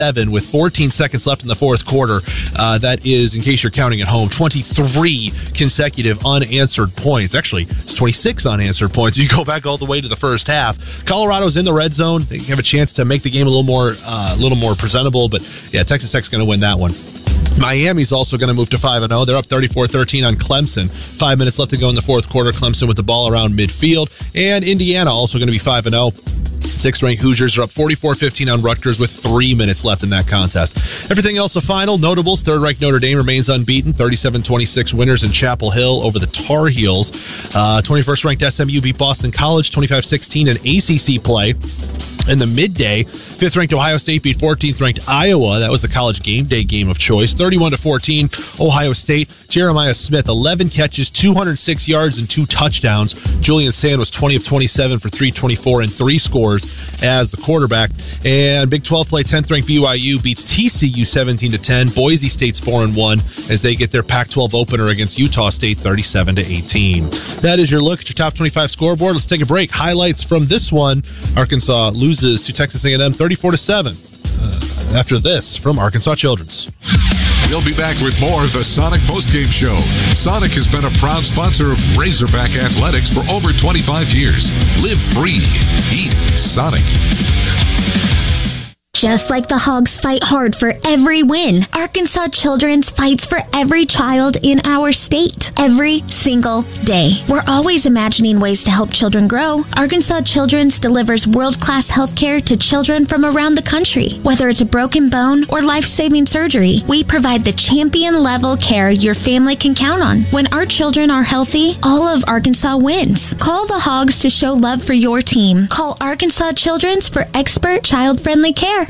7 with 14 seconds left in the fourth quarter. That is, in case you're counting at home, 23 consecutive unanswered points. Actually, it's 26 unanswered points. You go back all the way to the first half. Colorado's in the red zone. They have a chance to make the game a little more presentable. But yeah, Texas Tech's going to win that one. Miami's also going to move to 5-0. They're up 34-13 on Clemson. 5 minutes left to go in the fourth quarter. Clemson with the ball around midfield. And Indiana also going to be 5-0. Sixth-ranked Hoosiers are up 44-15 on Rutgers with 3 minutes left in that contest. Everything else a final. Notables, third-ranked Notre Dame remains unbeaten. 37-26 winners in Chapel Hill over the Tar Heels. 21st-ranked SMU beat Boston College 25-16 in ACC play. In the midday, 5th-ranked Ohio State beat 14th-ranked Iowa. That was the college game day game of choice. 31-14, Ohio State. Jeremiah Smith, 11 catches, 206 yards, and 2 touchdowns. Julian Sand was 20 of 27 for 324 and 3 scores as the quarterback. And Big 12 play, 10th-ranked BYU beats TCU 17-10. Boise State's 4-1 as they get their Pac-12 opener against Utah State 37-18. That is your look at your top 25 scoreboard. Let's take a break. Highlights from this one. Arkansas loses to Texas A&M 34-7. After this from Arkansas Children's. We'll be back with more of the Sonic Postgame Show. Sonic has been a proud sponsor of Razorback Athletics for over 25 years. Live free. Eat Sonic. Just like the Hogs fight hard for every win, Arkansas Children's fights for every child in our state, every single day. We're always imagining ways to help children grow. Arkansas Children's delivers world-class health care to children from around the country. Whether it's a broken bone or life-saving surgery, we provide the champion-level care your family can count on. When our children are healthy, all of Arkansas wins. Call the Hogs to show love for your team. Call Arkansas Children's for expert child-friendly care.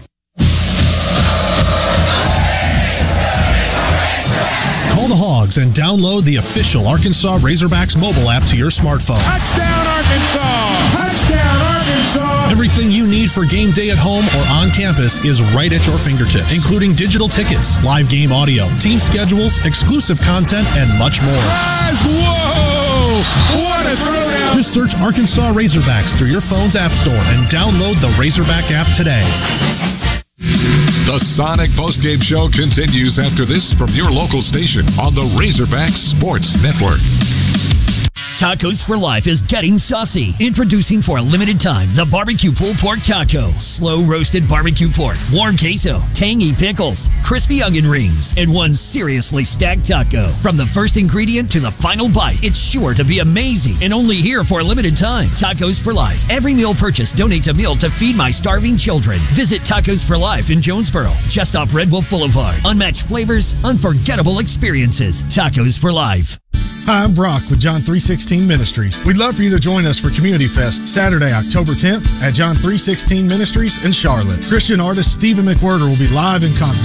Call the Hogs and download the official Arkansas Razorbacks mobile app to your smartphone. Touchdown, Arkansas! Touchdown, Arkansas! Everything you need for game day at home or on campus is right at your fingertips, including digital tickets, live game audio, team schedules, exclusive content, and much more. Guys, whoa! What a throwdown! Just search Arkansas Razorbacks through your phone's app store and download the Razorback app today. The Sonic Postgame Show continues after this from your local station on the Razorback Sports Network. Tacos for Life is getting saucy. Introducing for a limited time the Barbecue Pulled Pork Taco. Slow roasted barbecue pork, warm queso, tangy pickles, crispy onion rings, and one seriously stacked taco. From the first ingredient to the final bite, it's sure to be amazing and only here for a limited time. Tacos for Life. Every meal purchase donates a meal to feed my starving children. Visit Tacos for Life in Jonesboro, just off Red Wolf Boulevard. Unmatched flavors, unforgettable experiences. Tacos for Life. Hi, I'm Brock with John 316 Ministries. We'd love for you to join us for Community Fest Saturday, October 10th at John 316 Ministries in Charlotte. Christian artist Stephen McWhirter will be live in concert.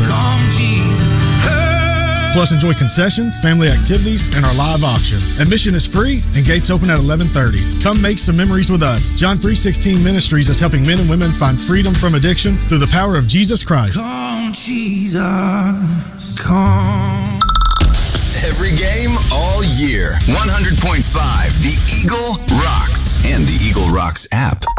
Plus, enjoy concessions, family activities, and our live auction. Admission is free and gates open at 11:30. Come make some memories with us. John 316 Ministries is helping men and women find freedom from addiction through the power of Jesus Christ. Come, Jesus, come. Every game, all year. 100.5, The Eagle rocks. And the Eagle Rocks app.